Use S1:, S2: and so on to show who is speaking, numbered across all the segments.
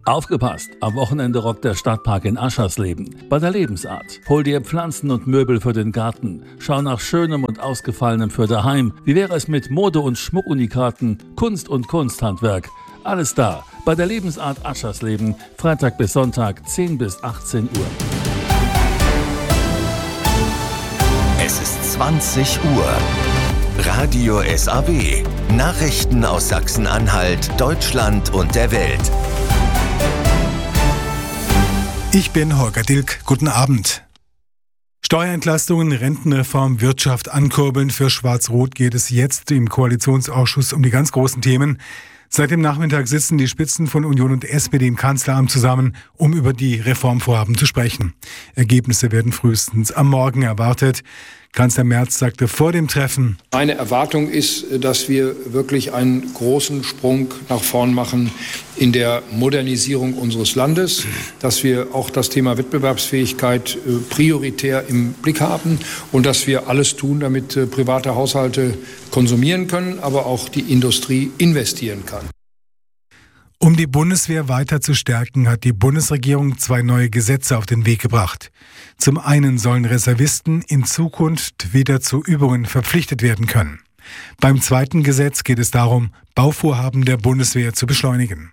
S1: Aufgepasst! Am Wochenende rockt der Stadtpark in Aschersleben. Bei der Lebensart. Hol dir Pflanzen und Möbel für den Garten. Schau nach Schönem und Ausgefallenem für daheim. Wie wäre es mit Mode- und Schmuckunikaten, Kunst und Kunsthandwerk? Alles da. Bei der Lebensart Aschersleben. Freitag bis Sonntag, 10 bis 18 Uhr.
S2: Es ist 20 Uhr. Radio SAW. Nachrichten aus Sachsen-Anhalt, Deutschland und der Welt.
S3: Ich bin Holger Dilk. Guten Abend. Steuerentlastungen, Rentenreform, Wirtschaft ankurbeln. Für Schwarz-Rot geht es jetzt im Koalitionsausschuss um die ganz großen Themen. Seit dem Nachmittag sitzen die Spitzen von Union und SPD im Kanzleramt zusammen, um über die Reformvorhaben zu sprechen. Ergebnisse werden frühestens am Morgen erwartet. Kanzler Merz sagte vor dem Treffen:
S4: Meine Erwartung ist, dass wir wirklich einen großen Sprung nach vorn machen in der Modernisierung unseres Landes, dass wir auch das Thema Wettbewerbsfähigkeit prioritär im Blick haben und dass wir alles tun, damit private Haushalte konsumieren können, aber auch die Industrie investieren kann.
S3: Um die Bundeswehr weiter zu stärken, hat die Bundesregierung 2 neue Gesetze auf den Weg gebracht. Zum einen sollen Reservisten in Zukunft wieder zu Übungen verpflichtet werden können. Beim zweiten Gesetz geht es darum, Bauvorhaben der Bundeswehr zu beschleunigen.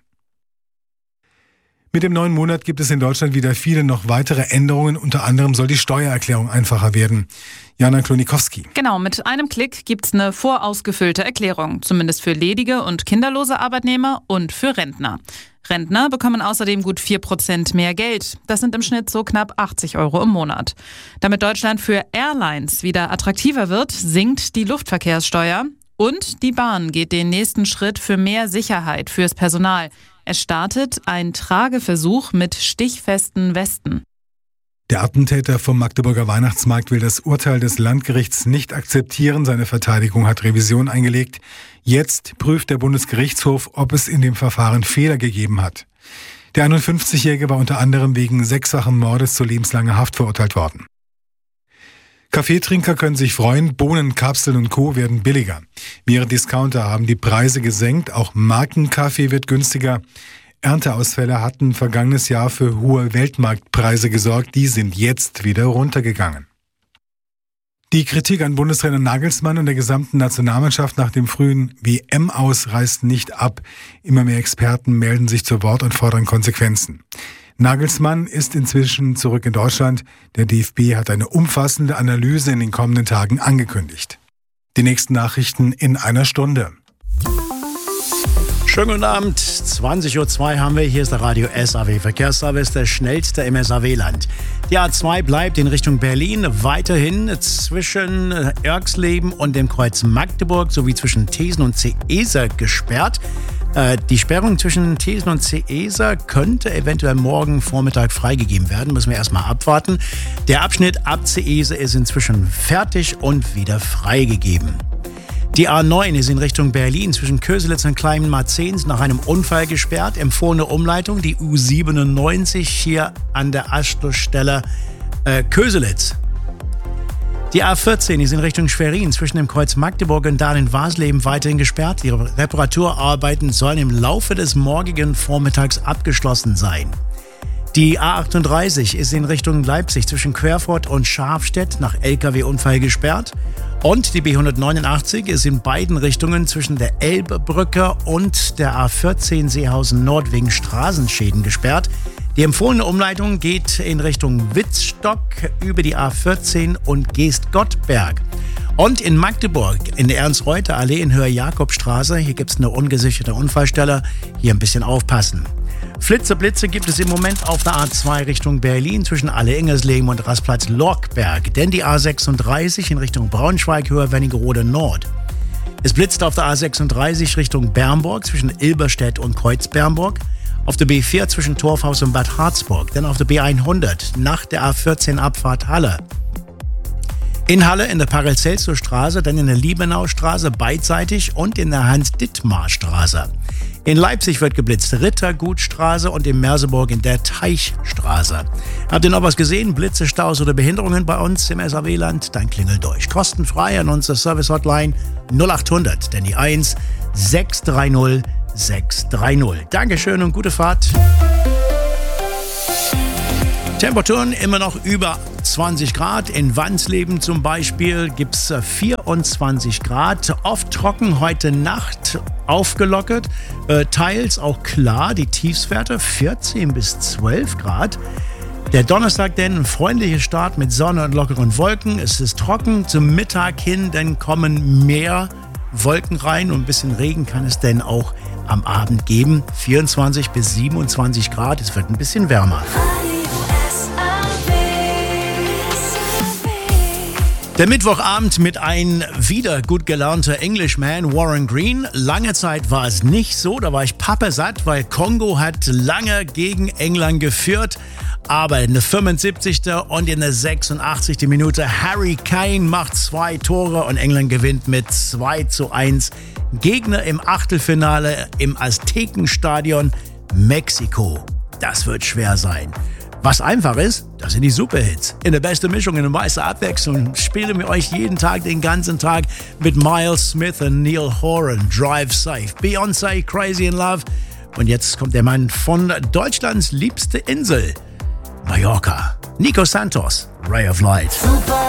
S3: Mit dem neuen Monat gibt es in Deutschland wieder viele noch weitere Änderungen. Unter anderem soll die Steuererklärung einfacher werden. Jana Klonikowski.
S5: Genau, mit einem Klick gibt's eine vorausgefüllte Erklärung. Zumindest für ledige und kinderlose Arbeitnehmer und für Rentner. Rentner bekommen außerdem gut 4% mehr Geld. Das sind im Schnitt so knapp 80 € im Monat. Damit Deutschland für Airlines wieder attraktiver wird, sinkt die Luftverkehrssteuer. Und die Bahn geht den nächsten Schritt für mehr Sicherheit fürs Personal. Es startet ein Trageversuch mit stichfesten Westen.
S3: Der Attentäter vom Magdeburger Weihnachtsmarkt will das Urteil des Landgerichts nicht akzeptieren. Seine Verteidigung hat Revision eingelegt. Jetzt prüft der Bundesgerichtshof, ob es in dem Verfahren Fehler gegeben hat. Der 51-Jährige war unter anderem wegen 6-fachen Mordes zu lebenslanger Haft verurteilt worden. Kaffeetrinker können sich freuen, Bohnen, Kapseln und Co. werden billiger. Mehrere Discounter haben die Preise gesenkt, auch Markenkaffee wird günstiger. Ernteausfälle hatten vergangenes Jahr für hohe Weltmarktpreise gesorgt, die sind jetzt wieder runtergegangen. Die Kritik an Bundestrainer Nagelsmann und der gesamten Nationalmannschaft nach dem frühen WM-Aus reißt nicht ab. Immer mehr Experten melden sich zu Wort und fordern Konsequenzen. Nagelsmann ist inzwischen zurück in Deutschland. Der DFB hat eine umfassende Analyse in den kommenden Tagen angekündigt. Die nächsten Nachrichten in einer Stunde.
S6: Schönen guten Abend, 20.02 Uhr haben wir. Hier ist der Radio SAW Verkehrsservice, der schnellste im SAW-Land. Die A2 bleibt in Richtung Berlin weiterhin zwischen Erxleben und dem Kreuz Magdeburg sowie zwischen Thesen und Ceesa gesperrt. Die Sperrung zwischen Thesen und Ceesa könnte eventuell morgen Vormittag freigegeben werden. Müssen wir erstmal abwarten. Der Abschnitt ab Ceesa ist inzwischen fertig und wieder freigegeben. Die A9 ist in Richtung Berlin zwischen Köselitz und Klein-Marzahn nach einem Unfall gesperrt. Empfohlene Umleitung, die U97 hier an der Anschlussstelle Köselitz. Die A14 ist in Richtung Schwerin zwischen dem Kreuz Magdeburg und Dahlem-Wasleben weiterhin gesperrt. Die Reparaturarbeiten sollen im Laufe des morgigen Vormittags abgeschlossen sein. Die A38 ist in Richtung Leipzig zwischen Querfurt und Scharfstedt nach LKW-Unfall gesperrt. Und die B189 ist in beiden Richtungen zwischen der Elbbrücke und der A14 Seehausen Nord wegen Straßenschäden gesperrt. Die empfohlene Umleitung geht in Richtung Wittstock über die A14 und Geest-Gottberg. Und in Magdeburg, in der Ernst-Reuter-Allee in Höher-Jakobstraße, hier gibt es eine ungesicherte Unfallstelle, hier ein bisschen aufpassen. Blitze gibt es im Moment auf der A2 Richtung Berlin zwischen Alle-Ingersleben und Rastplatz-Lorkberg, denn die A36 in Richtung Braunschweig, Höher-Wernigerode Nord. Es blitzt auf der A36 Richtung Bernburg zwischen Ilberstedt und Kreuzbernburg, auf der B4 zwischen Torfhaus und Bad Harzburg, dann auf der B100 nach der A14 Abfahrt Halle. In Halle in der Paracelsus-Straße, dann in der Liebenaustraße beidseitig und in der Hans-Dittmar-Straße. In Leipzig wird geblitzt, Rittergutstraße und in Merseburg in der Teichstraße. Habt ihr noch was gesehen? Blitze, Staus oder Behinderungen bei uns im SAW-Land? Dann klingelt durch. Kostenfrei an unsere Service-Hotline 0800, denn die 1 630 0630. Dankeschön und gute Fahrt. Temperaturen immer noch über 20 Grad. In Wansleben zum Beispiel gibt es 24 Grad. Oft trocken, heute Nacht aufgelockert. Teils auch klar, die Tiefstwerte 14 bis 12 Grad. Der Donnerstag denn ein freundlicher Start mit Sonne und lockeren Wolken. Es ist trocken. Zum Mittag hin dann kommen mehr Wolken rein und ein bisschen Regen kann es denn auch am Abend geben. 24 bis 27 Grad. Es wird ein bisschen wärmer. Der Mittwochabend mit einem wieder gut gelaunter Englishman, Warren Green. Lange Zeit war es nicht so, da war ich pappesatt, weil Kongo hat lange gegen England geführt. Aber in der 75. und in der 86. Minute Harry Kane macht 2 Tore und England gewinnt mit 2:1. Gegner im Achtelfinale im Aztekenstadion Mexiko. Das wird schwer sein. Was einfach ist, das sind die Superhits. In der besten Mischung, in der meisten Abwechslung spielen wir euch jeden Tag, den ganzen Tag mit Miles Smith und Neil Horan, Drive Safe, Beyoncé, Crazy in Love. Und jetzt kommt der Mann von Deutschlands liebste Insel, Mallorca. Nico Santos, Ray of Light.
S7: Super